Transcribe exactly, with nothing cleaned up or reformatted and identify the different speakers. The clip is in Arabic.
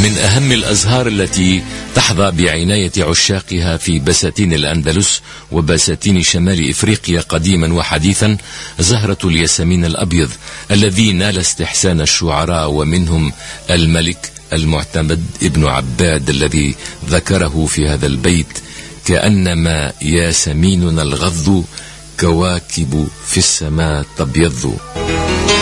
Speaker 1: من أهم الأزهار التي تحظى بعناية عشاقها في بساتين الأندلس وبساتين شمال إفريقيا قديما وحديثا زهرة الياسمين الأبيض، الذي نال استحسان الشعراء، ومنهم الملك المعتمد ابن عباد الذي ذكره في هذا البيت: كأنما ياسميننا الغض كواكب في السماء تبيض.